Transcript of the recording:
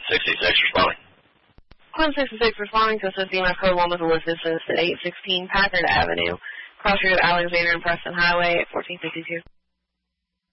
66 responding. Quinn 66 responding to assist EMS code 1 with assistance at 816 Packard Avenue, cross street of Alexander and Preston Highway at 1452.